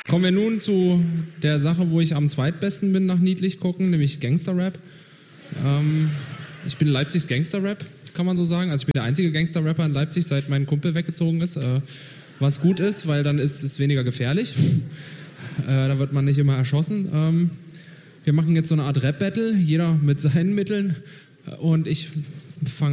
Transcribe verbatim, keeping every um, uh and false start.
Kommen wir nun zu der Sache, wo ich am zweitbesten bin nach niedlich gucken, nämlich Gangster-Rap. Ähm, ich bin Leipzigs Gangster-Rap, kann man so sagen. Also ich bin der einzige Gangster-Rapper in Leipzig, seit mein Kumpel weggezogen ist. Äh, was gut ist, weil dann ist es weniger gefährlich. äh, da wird man nicht immer erschossen. Ähm, wir machen jetzt so eine Art Rap-Battle, jeder mit seinen Mitteln. Und ich fange